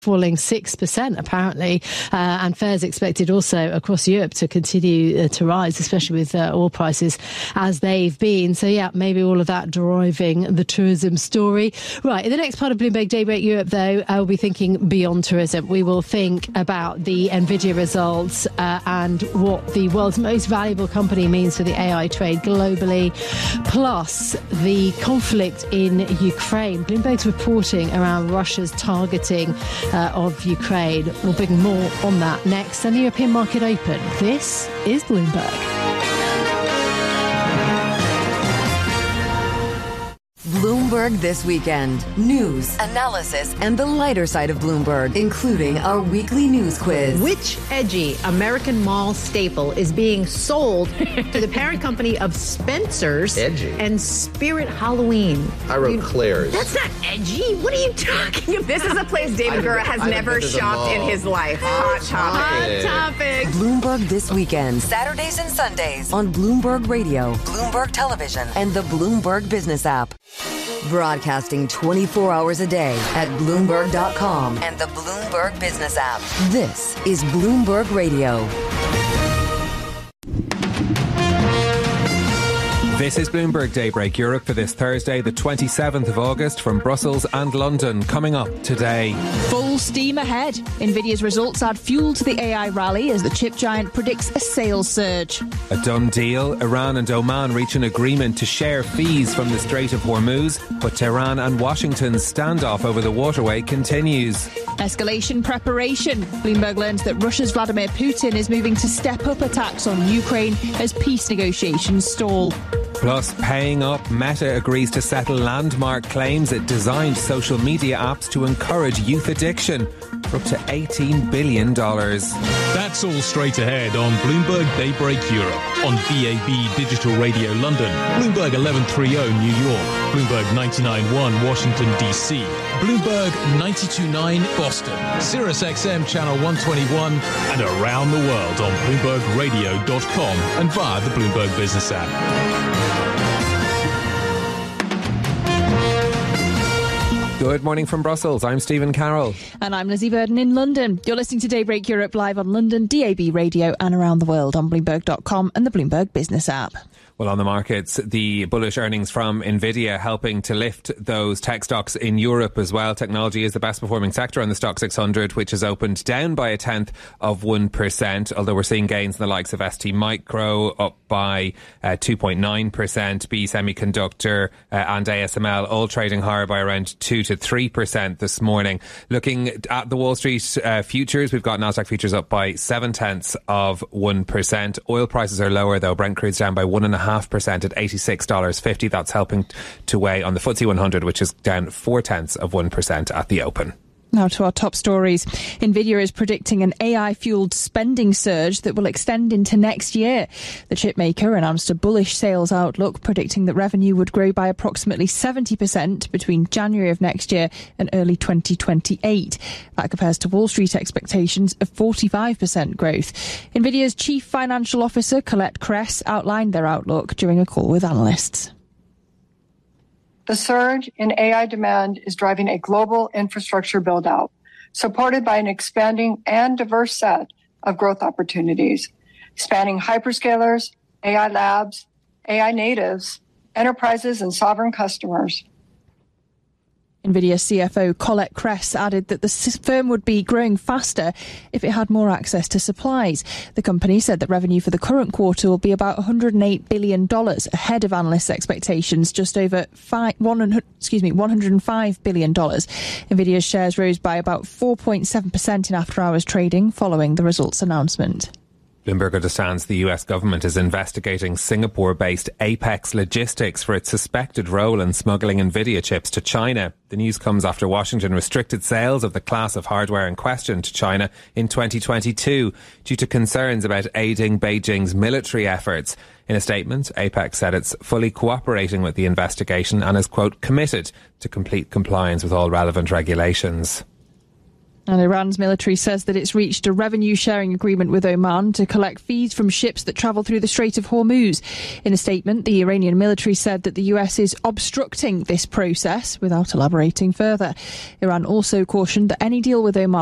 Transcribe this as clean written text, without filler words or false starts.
falling 6% apparently, and fares expected also across Europe to continue to rise, especially with oil prices as they've been. So yeah, maybe all of that driving the tourism story. Right, in the next part of Bloomberg Daybreak Europe though, I'll be thinking beyond tourism. We will think about the Nvidia results and what the world's most valuable company means for the AI trade globally, plus the conflict in Ukraine. Bloomberg's reporting around Russia's targeting of Ukraine. We'll bring more on that next. And the European market open. This is Bloomberg. Bloomberg This Weekend. News, analysis, and the lighter side of Bloomberg, including our weekly news quiz. Which edgy American mall staple is being sold to the parent company of Spencer's and Spirit Halloween? I wrote Claire's. That's not edgy. What are you talking about? This is a place David Gura has never shopped in his life. Hot topic. Bloomberg This Weekend. Saturdays and Sundays on Bloomberg Radio, Bloomberg Television, and the Bloomberg Business app. Broadcasting 24 hours a day at Bloomberg.com and the Bloomberg Business app. This is Bloomberg Radio. This is Bloomberg Daybreak Europe for this Thursday, the 27th of August, from Brussels and London. Coming up today. Full steam ahead. Nvidia's results add fuel to the AI rally as the chip giant predicts a sales surge. A done deal. Iran and Oman reach an agreement to share fees from the Strait of Hormuz, but Tehran and Washington's standoff over the waterway continues. Escalation preparation. Bloomberg learns that Russia's Vladimir Putin is moving to step up attacks on Ukraine as peace negotiations stall. Plus, paying up, Meta agrees to settle landmark claims it designed social media apps to encourage youth addiction for up to $18 billion. That's all straight ahead on Bloomberg Daybreak Europe, on DAB Digital Radio London, Bloomberg 1130 New York, Bloomberg 99.1 Washington DC, Bloomberg 92.9 Boston, Sirius XM Channel 121, and around the world on BloombergRadio.com and via the Bloomberg Business app. Good morning from Brussels. I'm Stephen Carroll. And I'm Lizzie Burden in London. You're listening to Daybreak Europe live on London, DAB Radio, and around the world on Bloomberg.com and the Bloomberg Business app. Well, on the markets, the bullish earnings from Nvidia helping to lift those tech stocks in Europe as well. Technology is the best performing sector on the Stock 600, which has opened down by 0.1%, although we're seeing gains in the likes of ST Micro up by 2.9%, B Semiconductor and ASML all trading higher by around 2 to 3% this morning. Looking at the Wall Street futures, we've got Nasdaq futures up by 0.7%. Oil prices are lower though. Brent crude's down by 1.5% at $86.50. That's helping to weigh on the FTSE 100, which is down 0.4% at the open. Now to our top stories. Nvidia is predicting an AI-fueled spending surge that will extend into next year. The chipmaker announced a bullish sales outlook, predicting that revenue would grow by approximately 70% between January of next year and early 2028. That compares to Wall Street expectations of 45% growth. Nvidia's Chief Financial Officer, Colette Kress, outlined their outlook during a call with analysts. The surge in AI demand is driving a global infrastructure build-out, supported by an expanding and diverse set of growth opportunities, spanning hyperscalers, AI labs, AI natives, enterprises, and sovereign customers. Nvidia CFO Colette Kress added that the firm would be growing faster if it had more access to supplies. The company said that revenue for the current quarter will be about $108 billion, ahead of analysts' expectations, just over $105 billion. Nvidia's shares rose by about 4.7% in after-hours trading following the results announcement. Bloomberg understands the US government is investigating Singapore-based Apex Logistics for its suspected role in smuggling Nvidia chips to China. The news comes after Washington restricted sales of the class of hardware in question to China in 2022 due to concerns about aiding Beijing's military efforts. In a statement, Apex said it's fully cooperating with the investigation and is, quote, committed to complete compliance with all relevant regulations. And Iran's military says that it's reached a revenue-sharing agreement with Oman to collect fees from ships that travel through the Strait of Hormuz. In a statement, the Iranian military said that the US is obstructing this process without elaborating further. Iran also cautioned that any deal with Oman